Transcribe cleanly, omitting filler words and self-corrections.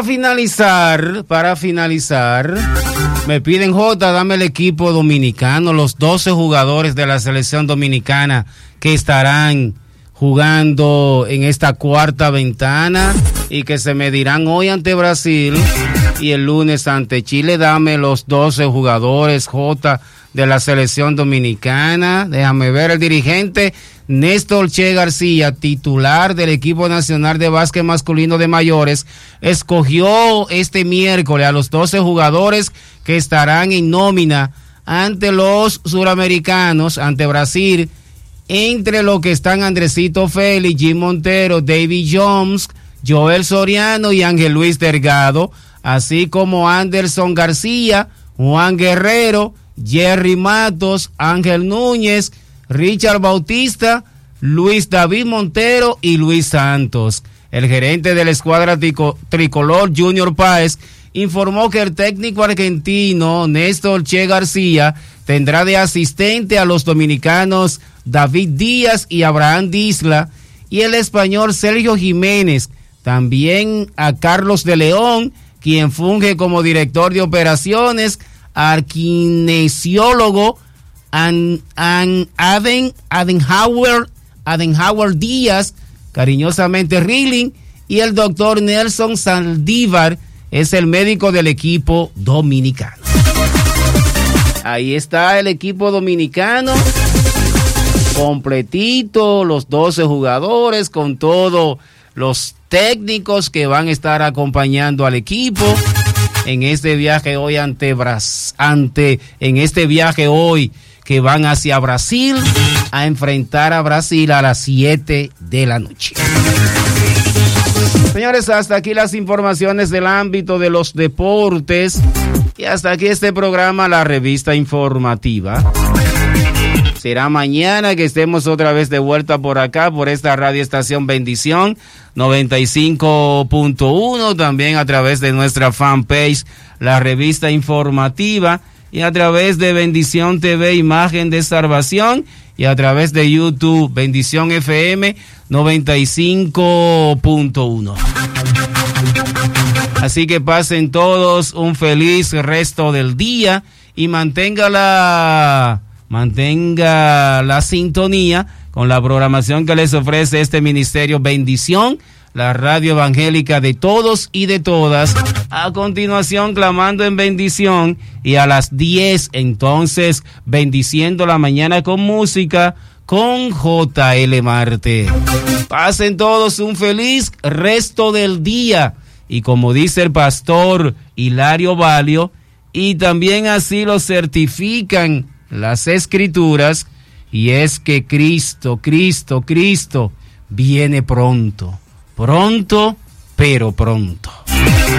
para finalizar, me piden, Jota, dame el equipo dominicano, los 12 jugadores de la selección dominicana que estarán jugando en esta cuarta ventana y que se medirán hoy ante Brasil y el lunes ante Chile. Dame los 12 jugadores, Jota, de la selección dominicana. Déjame ver, el dirigente Néstor Che García, titular del equipo nacional de básquet masculino de mayores, escogió este miércoles a los 12 jugadores que estarán en nómina ante los suramericanos, ante Brasil, entre los que están Andresito Félix, Jim Montero, David Jones, Joel Soriano y Ángel Luis Delgado, así como Anderson García, Juan Guerrero, Jerry Matos, Ángel Núñez, Richard Bautista, Luis David Montero y Luis Santos. El gerente de la escuadra tricolor, Junior Páez, informó que el técnico argentino Néstor Che García tendrá de asistente a los dominicanos David Díaz y Abraham Disla y el español Sergio Jiménez, también a Carlos de León, quien funge como director de operaciones, al kinesiólogo Adenauer Díaz, cariñosamente Rilling, y el doctor Nelson Saldívar es el médico del equipo dominicano. Ahí está el equipo dominicano, completito, los 12 jugadores, con todos los técnicos que van a estar acompañando al equipo en este viaje hoy en este viaje hoy que van hacia Brasil a enfrentar a Brasil a las 7 de la noche. Señores, hasta aquí las informaciones del ámbito de los deportes y hasta aquí este programa, la revista informativa. Será mañana que estemos otra vez de vuelta por acá, por esta radioestación Bendición 95.1, también a través de nuestra fanpage, la revista informativa, y a través de Bendición TV, Imagen de Salvación, y a través de YouTube, Bendición FM 95.1. Así que pasen todos un feliz resto del día y mantenga la sintonía con la programación que les ofrece este ministerio Bendición, la radio evangélica de todos y de todas. A continuación, Clamando en Bendición, y a las 10, entonces, Bendiciendo la Mañana con Música con J.L. Marte. Pasen todos un feliz resto del día, y como dice el pastor Hilario Valio, y también así lo certifican las Escrituras, y es que Cristo viene pronto, pero pronto.